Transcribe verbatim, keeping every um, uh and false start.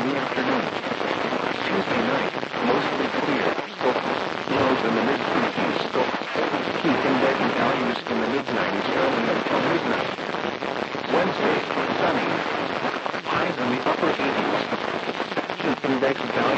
in the afternoon. Tuesday night, mostly clear. Lows in the mid-fifties. Heat index values in the mid-nineties early until midnight. Wednesday, sunny. Highs in the upper eighties. Heat index values